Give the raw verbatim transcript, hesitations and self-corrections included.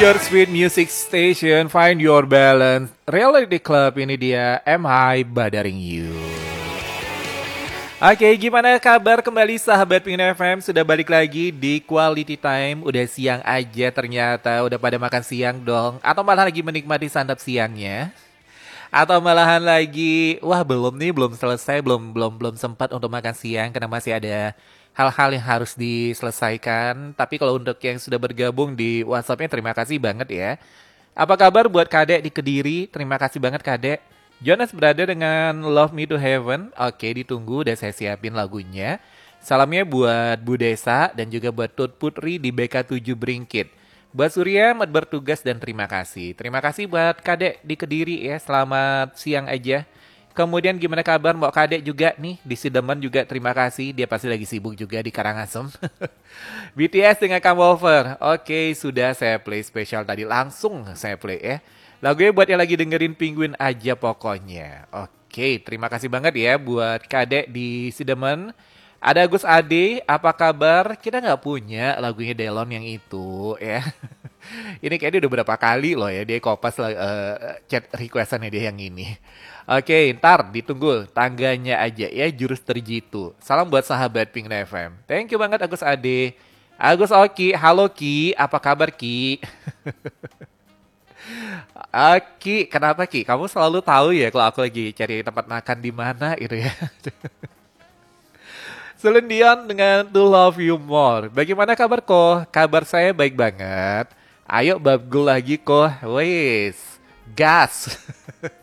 Your sweet music station, find your balance. Reality Club, ini dia Am I Bothering You. Oke, gimana kabar kembali sahabat Pingin F M? Sudah balik lagi di Quality Time. Udah siang aja ternyata, udah pada makan siang dong. Atau malah lagi menikmati santap siangnya. Atau malahan lagi, wah belum nih, belum selesai, belum belum belum sempat untuk makan siang karena masih ada hal-hal yang harus diselesaikan. Tapi kalau untuk yang sudah bergabung di WhatsApp-nya, terima kasih banget ya. Apa kabar buat Kadek di Kediri? Terima kasih banget Kadek. Jonas berada dengan Love Me to Heaven. Oke, ditunggu, udah saya siapin lagunya. Salamnya buat Bu Desa dan juga buat Tut Putri di B K tujuh Bringkit. Buat Surya, mat bertugas dan terima kasih. Terima kasih buat Kadek di Kediri ya, selamat siang aja. Kemudian gimana kabar Mbak Kadek juga nih, di Sidemen juga terima kasih. Dia pasti lagi sibuk juga di Karangasem. B T S dengan Come Over. Oke, sudah saya play spesial tadi, langsung saya play ya. Lagunya buat yang lagi dengerin Penguin aja pokoknya. Oke, terima kasih banget ya buat Kadek di Sidemen. Ada Agus Ade, apa kabar? Kita nggak punya lagunya Delon yang itu ya. Ini kayaknya udah berapa kali loh ya dia kopas uh, chat requestannya dia yang ini. Oke, ntar ditunggu tangganya aja ya, jurus terjitu. Salam buat sahabat Pink F M. Thank you banget Agus Ade. Agus Oki, halo Ki, apa kabar Ki? Aki, kenapa Ki? Kamu selalu tahu ya kalau aku lagi cari tempat makan di mana gitu ya. Celine Dion dengan To Love You More. Bagaimana kabar kok? Kabar saya baik banget. Ayo babgul lagi kok. Wes, gas.